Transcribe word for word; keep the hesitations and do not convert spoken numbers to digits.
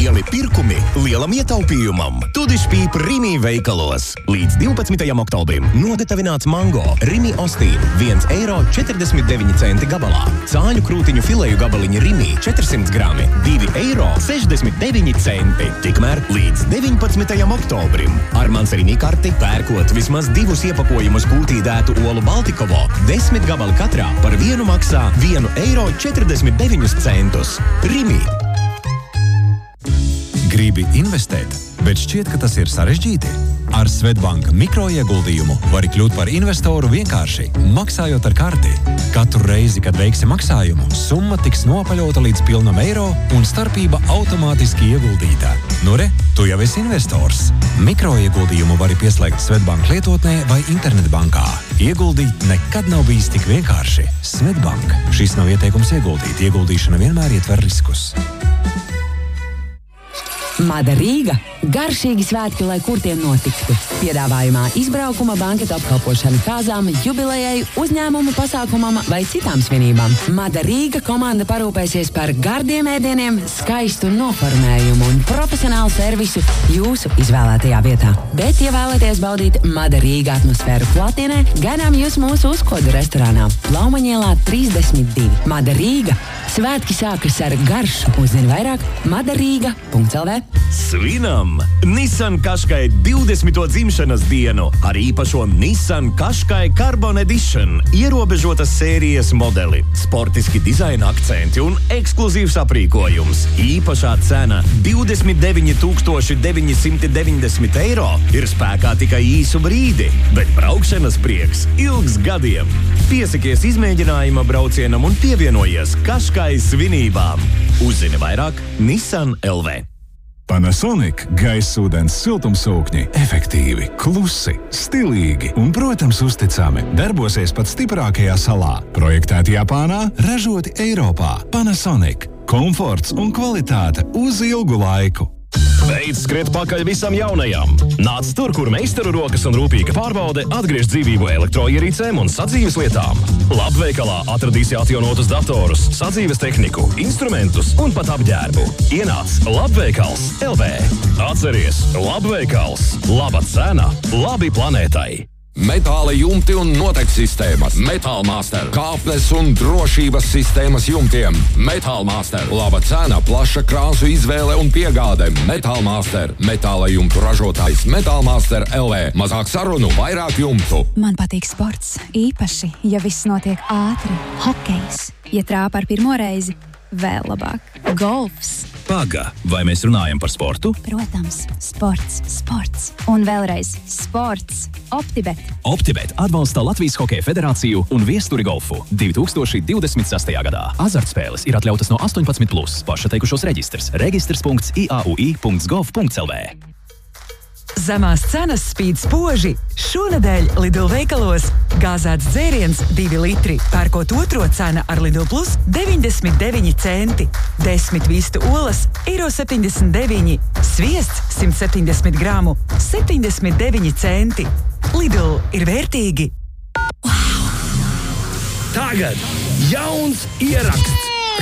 Lieli pirkumi lielam ietaupījumam. Tudišpīp Rimi veikalos. Līdz divpadsmitajam oktobrim nogatavināts mango Rimi Ostīn viens eiro četrdesmit deviņi centi gabalā. Cāļu krūtiņu fileju gabaliņi Rimi četresimts grami divi eiro sešdesmit deviņi centi. Tikmēr līdz deviņpadsmitajam oktobrim. Ar mans Rimi karti pērkot vismaz divus iepakojumus kūtīdētu olu Baltikovo, desmit gabali katrā par vienu maksā vienu eiro četrdesmit deviņus centus. Rimi. Gribi investēt, bet šķiet, ka tas ir sarežģīti? Ar Svetbanka mikroieguldījumu vari kļūt par investoru vienkārši, maksājot ar karti. Katru reizi, kad veiksi maksājumu, summa tiks nopaļota līdz pilnam eiro un starpība automātiski ieguldītā. Nu re, tu jau esi investors. Mikroieguldījumu vari pieslēgt Svetbank lietotnē vai internetbankā. Ieguldīt nekad nav bijis tik vienkārši. Svetbank. Šis nav ieteikums ieguldīt. Ieguldīšana vienmēr ietver riskus. Mada Rīga – garšīgi svētki, lai kur tie notiktu. Piedāvājumā izbraukuma, banketa apkalpošana kāzām, jubilejai, uzņēmumu pasākumam vai citām svinībām. Mada Rīga komanda parūpēsies par gardiem ēdieniem, skaistu noformējumu un profesionālu servisu jūsu izvēlētajā vietā. Bet, ja vēlaties baudīt Mada Rīga atmosfēru klātienē, gaidām jūs mūsu uzkodu restorānā Laumaņielā trīsdesmit divi. Mada Rīga – svētki sākas ar garšu. Uzzini vairāk madarīga punkts el vē. Svinam! Nissan Qashqai divdesmito dzimšanas dienu ar īpašo Nissan Qashqai Carbon Edition ierobežotas sērijas modeli, sportiski dizaina akcenti un ekskluzīvs aprīkojums. Īpašā cena divdesmit deviņi tūkstoši deviņi simti deviņdesmit eiro ir spēkā tikai īsu brīdi, bet braukšanas prieks ilgs gadiem. Piesakies izmēģinājuma braucienam un pievienojies Qashqai svinībām. Uzzini vairāk Nissan el vē. Panasonic gaisūdens siltumsūkņi efektīvi, klusi, stilīgi un, protams, uzticami. Darbosies pat stiprākajā salā. Projektēti Japānā, ražoti Eiropā. Panasonic. Komforts un kvalitāte uz ilgu laiku. Beidz skriet pakaļ visam jaunajam. Nāc tur, kur meistaru rokas un rūpīga pārbaude atgriež dzīvību elektroierīcēm un sadzīves lietām. Labveikalā atradīsi atjaunotus datorus, sadzīves tehniku, instrumentus un pat apģērbu. Ienāc Labveikals el vē. Atceries, Labveikals. Laba cena, labi planētai. Metāla jumti un noteku sistēmas. Metālmaster. Kāpnes un drošības sistēmas jumtiem. Metālmaster. Laba cena, plaša krāsu izvēle un piegāde. Metālmaster. Metāla jumtu ražotājs Metālmaster el vē. Mazāk sarunu, vairāk jumtu. Man patīk sports. Īpaši, ja viss notiek ātri. Hokejs. Ja trāpa ar pirmo reizi, vēl labāk. Golfs. Paga, vai mēs runājam par sportu? Protams, sports, sports. Un vēlreiz sports. Optibet. Optibet atbalsta Latvijas Hokeja federāciju un viesturi golfu divi tūkstoši divdesmit sestajā gadā. Azartspēles ir atļautas no astoņpadsmit plus. Pašateikušos reģistrs. Registrs punkts i a u i punkts gov punkts el vē. Zemās cenas spīd spoži. Šonedēļ Lidl veikalos gāzēts dzēriens divi litri. Pērkot otro cena ar Lidl Plus deviņdesmit deviņi centi. Desmit vistu olas eiro septiņdesmit deviņi. Sviests simt septiņdesmit gramu septiņdesmit deviņi centi. Lidl ir vērtīgi. Tagad jauns ieraksts.